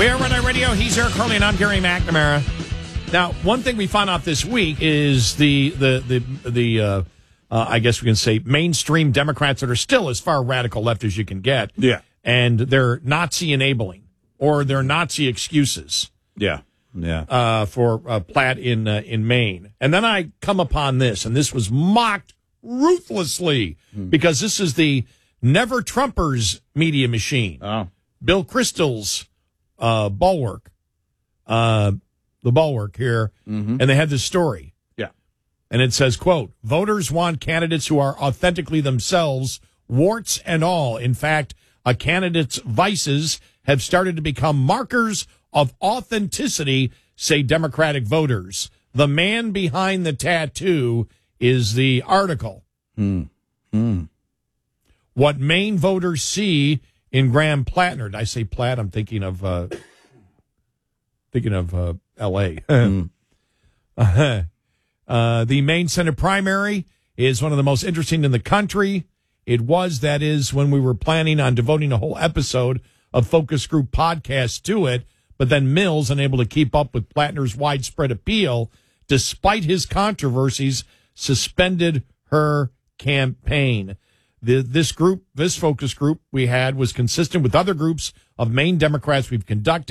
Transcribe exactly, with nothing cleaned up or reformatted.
We are Red Eye Radio. He's Eric Curley, and I'm Gary McNamara. Now, one thing we found out this week is the the the the uh, uh, I guess we can say mainstream Democrats that are still as far radical left as you can get. Yeah, and they're Nazi enabling or they're Nazi excuses. Yeah, yeah. Uh, for uh, Platt in uh, in Maine, and then I come upon this, and this was mocked ruthlessly mm. because this is the Never Trumpers media machine. Oh, Bill Kristol's uh, bulwark, uh, the bulwark here, mm-hmm. and they had this story. Yeah, and it says, "Quote: Voters want candidates who are authentically themselves, warts and all. In fact, a candidate's vices have started to become markers of authenticity, say Democratic voters. The man behind the tattoo is the article. Mm. Mm. What Maine voters see in Graham Plattner." I say Platt, I'm thinking of uh, thinking of uh, L A mm. uh, uh, the Maine Senate primary is one of the most interesting in the country. It was, that is, when we were planning on devoting a whole episode of Focus Group podcast to it, but then Mills, unable to keep up with Plattner's widespread appeal, despite his controversies, suspended her campaign. The, this group, this focus group we had was consistent with other groups of Maine Democrats we've conducted.